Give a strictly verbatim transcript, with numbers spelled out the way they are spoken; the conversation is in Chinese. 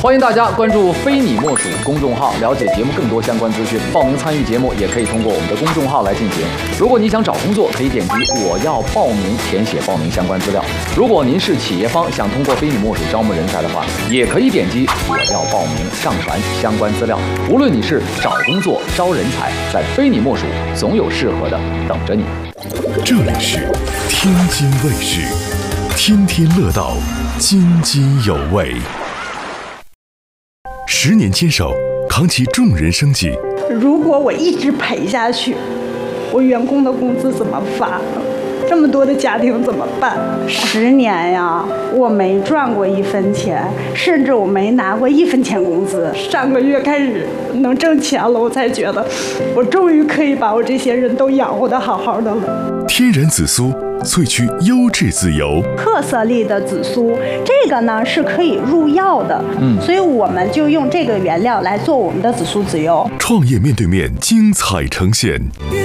欢迎大家关注非你莫属公众号，了解节目更多相关资讯。报名参与节目也可以通过我们的公众号来进行。如果你想找工作，可以点击我要报名，填写报名相关资料。如果您是企业方，想通过非你莫属招募人才的话，也可以点击我要报名，上传相关资料。无论你是找工作、招人才，在非你莫属，总有适合的等着你。 这里是天津卫视，天天乐道，津津有味。十年坚守，扛起众人生计。 如果我一直赔下去，我员工的工资怎么发？这么多的家庭怎么办？十年呀，我没赚过一分钱，甚至我没拿过一分钱工资。上个月开始能挣钱了，我才觉得我终于可以把我这些人都养活得好好的了。 天然紫苏萃取优质籽油， 特色粒的紫苏，这个呢是可以入药的，嗯，所以我们就用这个原料来做我们的紫苏籽油。 创业面对面精彩呈现。